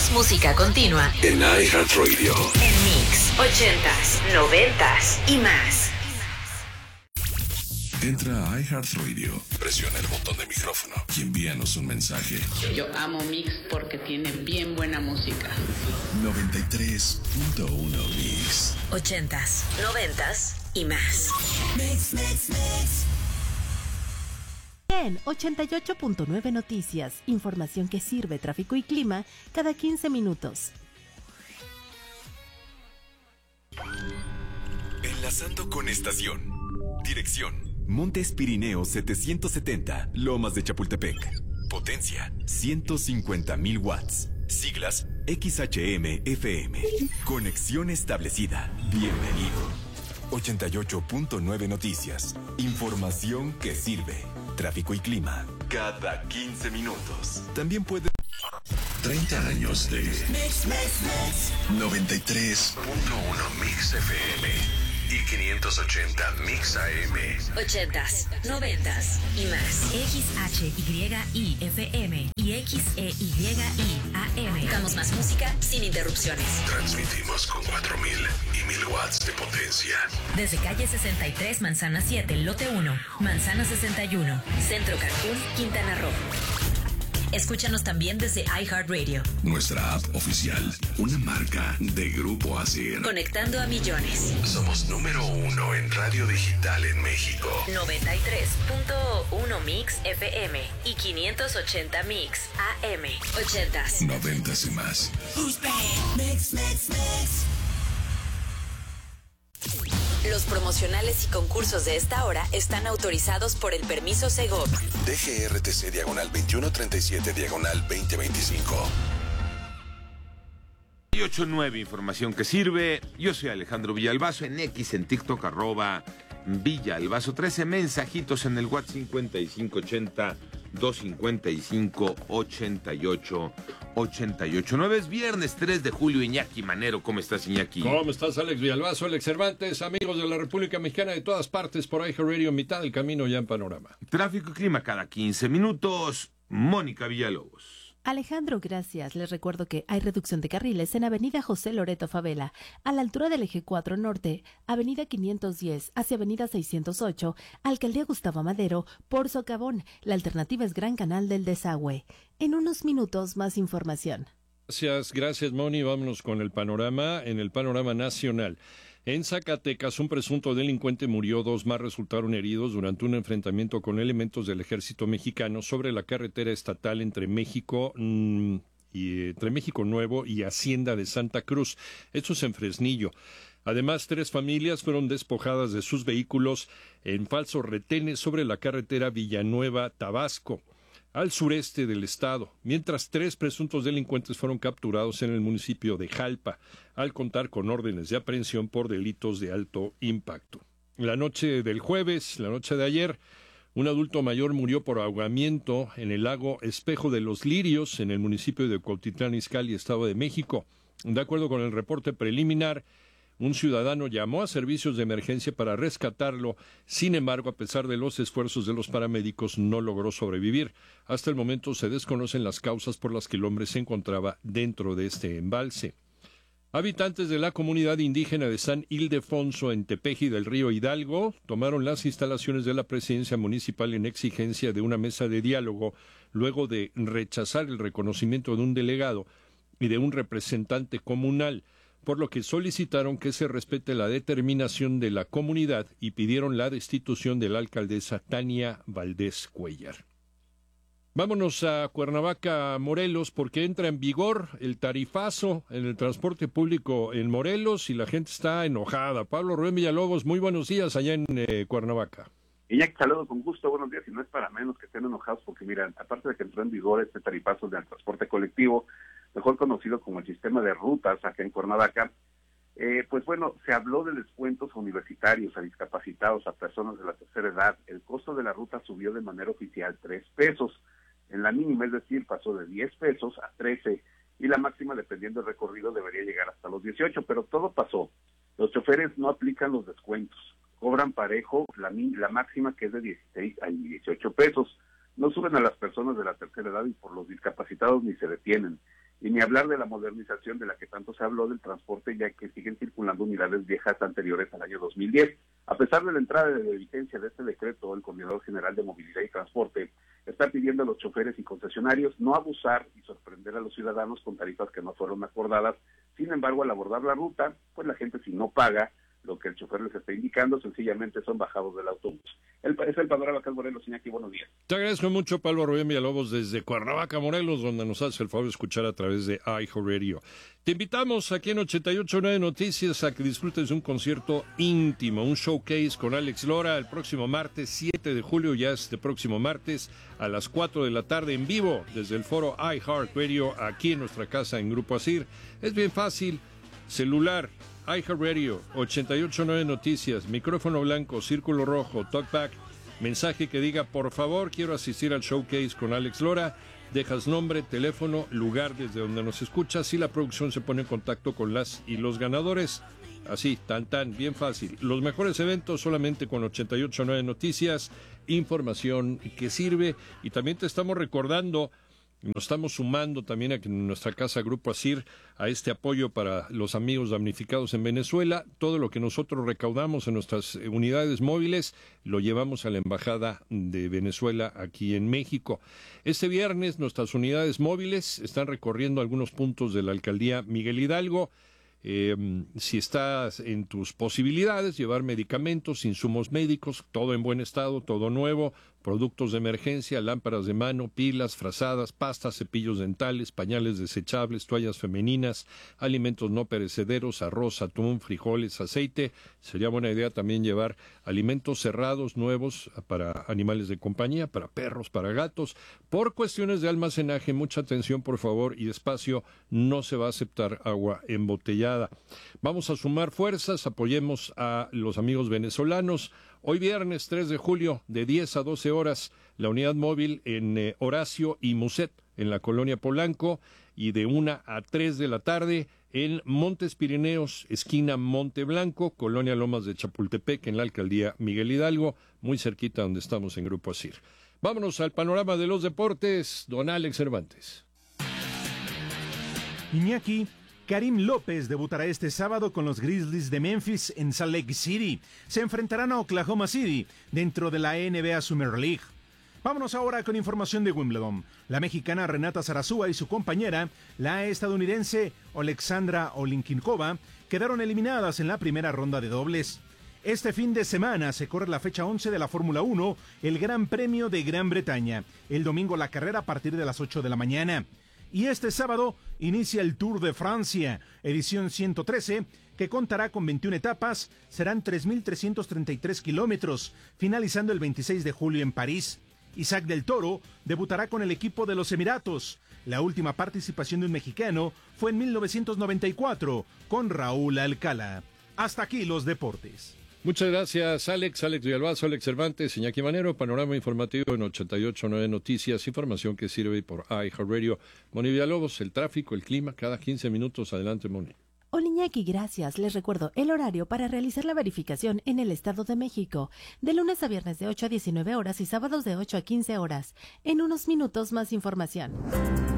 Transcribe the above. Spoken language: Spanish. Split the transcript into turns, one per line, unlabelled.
más música continua
en iHeartRadio.
En Mix 80s, 90s y más.
Entra a iHeartRadio, presiona el botón de micrófono y envíanos un mensaje.
Yo amo Mix porque tiene bien buena música.
93.1 Mix.
80s, 90s y más.
Mix, mix, mix. En 88.9 Noticias, información que sirve, tráfico y clima cada 15 minutos.
Enlazando con estación. Dirección: Montes Pirineos 770, Lomas de Chapultepec. Potencia: 150,000 watts. Siglas: XHM-FM. Conexión establecida. Bienvenido. 88.9 Noticias. Información que sirve. Tráfico y clima cada 15 minutos. También puede...
30 años de Mix, Mix, Mix. 93.1 Mix FM y 580 Mix AM.
80s, 90s y más. XHYIFM y XEYI AM. Damos más música sin interrupciones.
Transmitimos con 4,000 y 1,000 watts de potencia.
Desde calle 63, Manzana 7, lote 1, Manzana 61, Centro Cancún, Quintana Roo. Escúchanos también desde iHeartRadio.
Nuestra app oficial, una marca de Grupo ASIR.
Conectando a millones.
Somos número 1 en radio digital en México.
93.1 Mix FM y 580 Mix AM. 80s,
90s y más.
Mix, mix, mix.
Los promocionales y concursos de esta hora están autorizados por el permiso Segov.
DGRTC /2137/2025.
89, información que sirve. Yo soy Alejandro Villalbazo, en X, en TikTok, @Villalbazo. 13 mensajitos en el WhatsApp 5580-255-8889. Es viernes 3 de julio. Iñaki Manero, ¿cómo estás, Iñaki?
¿Cómo estás, Alex Villalbazo, Alex Cervantes, amigos de la República Mexicana de todas partes por iHeartRadio, mitad del camino ya en Panorama?
Tráfico y clima cada 15 minutos. Mónica Villalobos.
Alejandro, gracias. Les recuerdo que hay reducción de carriles en Avenida José Loreto Favela, a la altura del Eje 4 Norte, Avenida 510 hacia Avenida 608, Alcaldía Gustavo Madero, por Socavón. La alternativa es Gran Canal del Desagüe. En unos minutos, más información.
Gracias, Moni. Vámonos con el panorama. En el panorama nacional. En Zacatecas, un presunto delincuente murió, 2 más resultaron heridos durante un enfrentamiento con elementos del ejército mexicano sobre la carretera estatal entre México Nuevo y Hacienda de Santa Cruz. Esto es en Fresnillo. Además, 3 familias fueron despojadas de sus vehículos en falsos retenes sobre la carretera Villanueva-Tabasco, al sureste del estado, mientras 3 presuntos delincuentes fueron capturados en el municipio de Jalpa, al contar con órdenes de aprehensión por delitos de alto impacto. La noche del jueves, la noche de ayer, un adulto mayor murió por ahogamiento en el lago Espejo de los Lirios, en el municipio de Cuautitlán Izcalli, Estado de México. De acuerdo con el reporte preliminar, un ciudadano llamó a servicios de emergencia para rescatarlo. Sin embargo, a pesar de los esfuerzos de los paramédicos, no logró sobrevivir. Hasta el momento se desconocen las causas por las que el hombre se encontraba dentro de este embalse. Habitantes de la comunidad indígena de San Ildefonso, en Tepeji del Río Hidalgo, tomaron las instalaciones de la presidencia municipal en exigencia de una mesa de diálogo, luego de rechazar el reconocimiento de un delegado y de un representante comunal, por lo que solicitaron que se respete la determinación de la comunidad y pidieron la destitución de la alcaldesa Tania Valdés Cuellar. Vámonos a Cuernavaca, Morelos, porque entra en vigor el tarifazo en el transporte público en Morelos y la gente está enojada. Pablo Rubén Villalobos, muy buenos días allá en Cuernavaca.
Iñaki, saludo con gusto, buenos días, y no es para menos que estén enojados porque, mira, aparte de que entró en vigor este tarifazo del transporte colectivo, mejor conocido como el sistema de rutas acá en Cuernavaca, pues bueno, se habló de descuentos a universitarios, a discapacitados, a personas de la tercera edad. El costo de la ruta subió de manera oficial 3 pesos. En la mínima, es decir, pasó de 10 pesos a 13, y la máxima, dependiendo del recorrido, debería llegar hasta los 18, pero todo pasó. Los choferes no aplican los descuentos, cobran parejo la máxima, que es de 16 a 18 pesos. No suben a las personas de la tercera edad y por los discapacitados ni se detienen. Y ni hablar de la modernización de la que tanto se habló del transporte, ya que siguen circulando unidades viejas anteriores al año 2010. A pesar de la entrada de vigencia de este decreto, el Coordinador General de Movilidad y Transporte está pidiendo a los choferes y concesionarios no abusar y sorprender a los ciudadanos con tarifas que no fueron acordadas. Sin embargo, al abordar la ruta, pues la gente, si no paga lo que el chofer les está indicando, sencillamente son bajados del autobús. Es el panorama acá en Morelos. Iñaki, buenos días.
Te agradezco mucho, Pablo Rubén Villalobos, desde Cuernavaca, Morelos, donde nos hace el favor de escuchar a través de iHeartRadio. Te invitamos aquí en 88.9 Noticias a que disfrutes de un concierto íntimo, un showcase con Alex Lora el próximo martes 7 de julio, ya este próximo martes a las 4 de la tarde en vivo desde el foro iHeartRadio aquí en nuestra casa en Grupo Asir. Es bien fácil, celular, iHeartRadio, 88.9 Noticias, micrófono blanco, círculo rojo, talkback, mensaje que diga, por favor, quiero asistir al showcase con Alex Lora, dejas nombre, teléfono, lugar desde donde nos escuchas y la producción se pone en contacto con las y los ganadores. Así, tan, bien fácil. Los mejores eventos solamente con 88.9 Noticias, información que sirve, y también te estamos recordando. Nos estamos sumando también aquí en nuestra casa Grupo Asir a este apoyo para los amigos damnificados en Venezuela. Todo lo que nosotros recaudamos en nuestras unidades móviles lo llevamos a la Embajada de Venezuela aquí en México. Este viernes nuestras unidades móviles están recorriendo algunos puntos de la alcaldía Miguel Hidalgo. Si estás en tus posibilidades, llevar medicamentos, insumos médicos, todo en buen estado, todo nuevo, productos de emergencia, lámparas de mano, pilas, frazadas, pastas, cepillos dentales, pañales desechables, toallas femeninas, alimentos no perecederos, arroz, atún, frijoles, aceite. Sería buena idea también llevar alimentos cerrados, nuevos, para animales de compañía, para perros, para gatos. Por cuestiones de almacenaje, mucha atención por favor y despacio, no se va a aceptar agua embotellada. Vamos a sumar fuerzas, apoyemos a los amigos venezolanos. Hoy viernes 3 de julio, de 10 a 12 horas, la unidad móvil en Horacio y Muset, en la colonia Polanco, y de 1 a 3 de la tarde en Montes Pirineos, esquina Monte Blanco, colonia Lomas de Chapultepec, en la alcaldía Miguel Hidalgo, muy cerquita donde estamos en Grupo Asir. Vámonos al panorama de los deportes, don Alex Cervantes.
Iñaki, Karim López debutará este sábado con los Grizzlies de Memphis en Salt Lake City. Se enfrentarán a Oklahoma City dentro de la NBA Summer League. Vámonos ahora con información de Wimbledon. La mexicana Renata Zarazúa y su compañera, la estadounidense Alexandra Olinkinkova, quedaron eliminadas en la primera ronda de dobles. Este fin de semana se corre la fecha 11 de la Fórmula 1, el Gran Premio de Gran Bretaña. El domingo la carrera a partir de las 8 de la mañana. Y este sábado inicia el Tour de Francia, edición 113, que contará con 21 etapas, serán 3.333 kilómetros, finalizando el 26 de julio en París. Isaac del Toro debutará con el equipo de los Emiratos. La última participación de un mexicano fue en 1994, con Raúl Alcalá. Hasta aquí los deportes.
Muchas gracias, Alex Villalbazo, Alex Cervantes, Iñaki Manero, panorama informativo en 88.9 Noticias, información que sirve por iHeartRadio. Moni Villalobos, el tráfico, el clima, cada 15 minutos. Adelante, Moni.
Hola Iñaki, gracias. Les recuerdo el horario para realizar la verificación en el Estado de México, de lunes a viernes de 8 a 19 horas y sábados de 8 a 15 horas. En unos minutos más información.